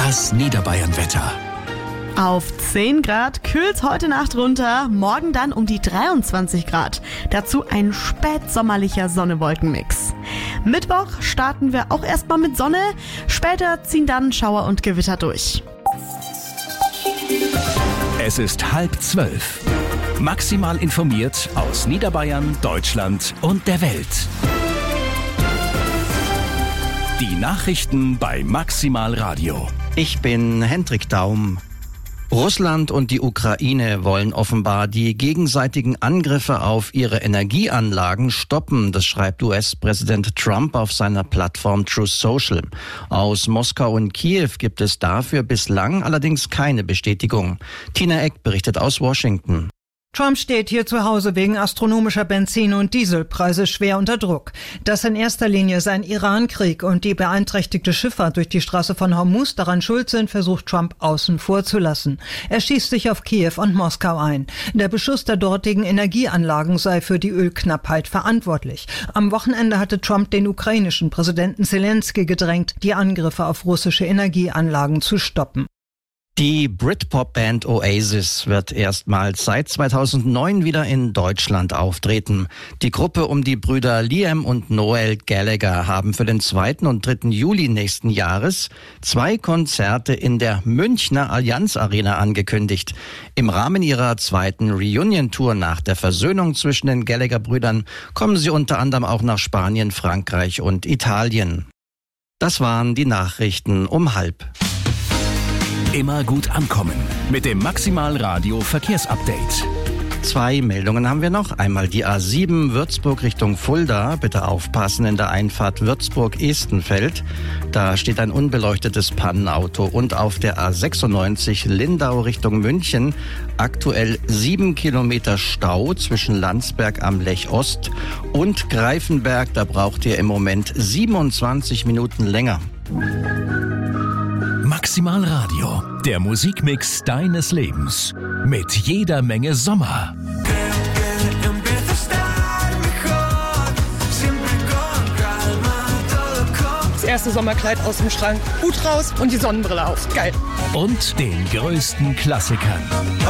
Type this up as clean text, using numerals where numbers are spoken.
Das Niederbayern-Wetter. Auf 10 Grad kühlt heute Nacht runter, morgen dann um die 23 Grad. Dazu ein spätsommerlicher Sonne-Wolken-Mix. Mittwoch starten wir auch erstmal mit Sonne, später ziehen dann Schauer und Gewitter durch. Es ist 11:30. Maximal informiert aus Niederbayern, Deutschland und der Welt. Die Nachrichten bei Maximal Radio. Ich bin Hendrik Daum. Russland und die Ukraine wollen offenbar die gegenseitigen Angriffe auf ihre Energieanlagen stoppen. Das schreibt US-Präsident Trump auf seiner Plattform Truth Social. Aus Moskau und Kiew gibt es dafür bislang allerdings keine Bestätigung. Tina Eck berichtet aus Washington. Trump steht hier zu Hause wegen astronomischer Benzin- und Dieselpreise schwer unter Druck. Dass in erster Linie sein Iran-Krieg und die beeinträchtigte Schifffahrt durch die Straße von Hormuz daran schuld sind, versucht Trump außen vor zu lassen. Er schießt sich auf Kiew und Moskau ein. Der Beschuss der dortigen Energieanlagen sei für die Ölknappheit verantwortlich. Am Wochenende hatte Trump den ukrainischen Präsidenten Zelensky gedrängt, die Angriffe auf russische Energieanlagen zu stoppen. Die Britpop-Band Oasis wird erstmals seit 2009 wieder in Deutschland auftreten. Die Gruppe um die Brüder Liam und Noel Gallagher haben für den 2. und 3. Juli nächsten Jahres 2 Konzerte in der Münchner Allianz Arena angekündigt. Im Rahmen ihrer 2. Reunion-Tour nach der Versöhnung zwischen den Gallagher-Brüdern kommen sie unter anderem auch nach Spanien, Frankreich und Italien. Das waren die Nachrichten um 12:30. Immer gut ankommen mit dem Maximal Radio Verkehrsupdate. 2 Meldungen haben wir noch. Einmal die A7 Würzburg Richtung Fulda. Bitte aufpassen in der Einfahrt Würzburg-Estenfeld. Da steht ein unbeleuchtetes Pannenauto. Und auf der A96 Lindau Richtung München aktuell 7 Kilometer Stau zwischen Landsberg am Lech Ost und Greifenberg. Da braucht ihr im Moment 27 Minuten länger. Maximal Radio, der Musikmix deines Lebens. Mit jeder Menge Sommer. Das erste Sommerkleid aus dem Schrank, Hut raus und die Sonnenbrille auf. Geil. Und den größten Klassikern.